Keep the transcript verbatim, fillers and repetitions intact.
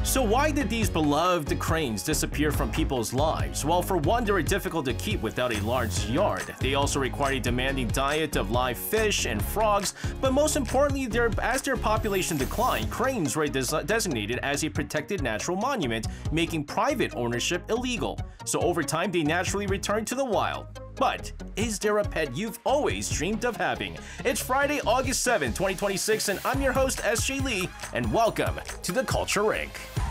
So why did these beloved cranes disappear from people's lives? Well, for one, they were difficult to keep without a large yard. They also required a demanding diet of live fish and frogs, but most importantly, their, as their population declined, cranes were des designated as a protected natural monument, making private ownership illegal. So over time, they naturally returned to the wild. But is there a pet you've always dreamed of having? It's Friday, August seventh, twenty twenty-six, and I'm your host, S J Lee, and welcome to the Culture Rink.